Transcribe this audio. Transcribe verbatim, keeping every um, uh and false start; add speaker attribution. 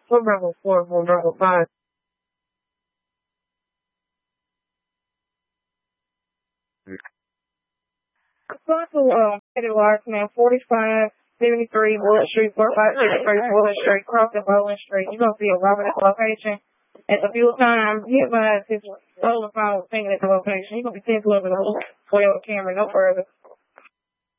Speaker 1: for Bravo four, for Bravo five. Fossil, um, Petty Lark, man, forty-five seventy-three Bullet Street, forty-five seventy-three Bullet Street, crossing Bowling Street. You're going to see a robber at the location. And a few times, hit by his stolen phone, thinking at the location. You're going to be sent to over the whole twelve camera, no further.